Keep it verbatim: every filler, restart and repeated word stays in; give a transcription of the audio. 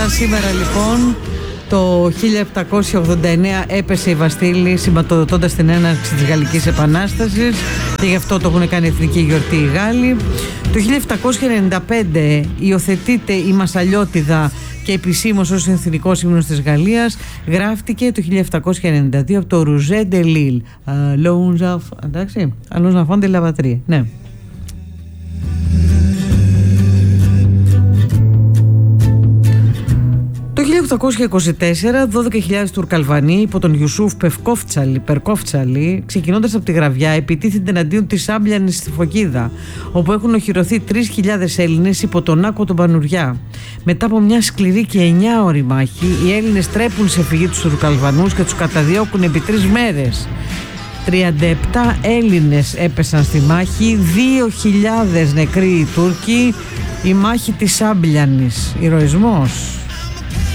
Σαν σήμερα λοιπόν το χίλια επτακόσια ογδόντα εννέα έπεσε η Βαστίλη, σηματοδοτώντας την έναρξη της Γαλλικής Επανάστασης, και γι' αυτό το έχουν κάνει εθνική γιορτή οι Γάλλοι. Το χίλια επτακόσια ενενήντα πέντε υιοθετείται η Μασσαλιώτιδα και επισήμως ως εθνικός ύμνος της Γαλλίας. Γράφτηκε το χίλια επτακόσια ενενήντα δύο από το Rouget de Lille. Εντάξει, Allons enfants de la patrie. Ναι. Το χίλια οκτακόσια είκοσι τέσσερα, δώδεκα χιλιάδες Τουρκαλβανοί υπό τον Ιουσούφ Περκόφτσαλη, ξεκινώντας από τη Γραβιά, επιτίθενται εναντίον της Άμπλιανης στη Φωκίδα, όπου έχουν οχυρωθεί τρεις χιλιάδες Έλληνες υπό τον Άκο τον Πανουριά. Μετά από μια σκληρή και εννιάωρη μάχη, οι Έλληνες τρέπουν σε φυγή τους Τουρκαλβανούς και τους καταδιώκουν επί τρεις μέρες. τριάντα επτά Έλληνες έπεσαν στη μάχη, δύο χιλιάδες νεκροί οι Τούρκοι. Η μάχη της Άμπλιανης, ηρωισμός.